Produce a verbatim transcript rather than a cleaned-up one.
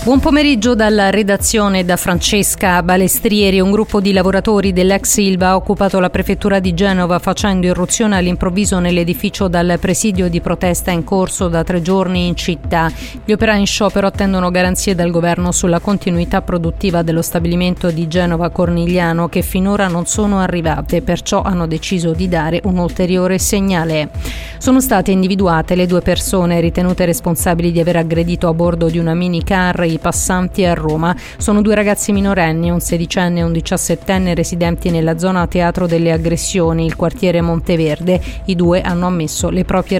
Buon pomeriggio dalla redazione da Francesca Balestrieri. Un gruppo di lavoratori dell'ex Ilva ha occupato la prefettura di Genova facendo irruzione all'improvviso nell'edificio dal presidio di protesta in corso da tre giorni in città. Gli operai in sciopero attendono garanzie dal governo sulla continuità produttiva dello stabilimento di Genova Cornigliano, che finora non sono arrivate, perciò hanno deciso di dare un ulteriore segnale. Sono state individuate le due persone ritenute responsabili di aver aggredito a bordo di una minicar i passanti a Roma. Sono due ragazzi minorenni, un sedicenne e un diciassettenne, residenti nella zona teatro delle aggressioni, il quartiere Monteverde. I due hanno ammesso le proprie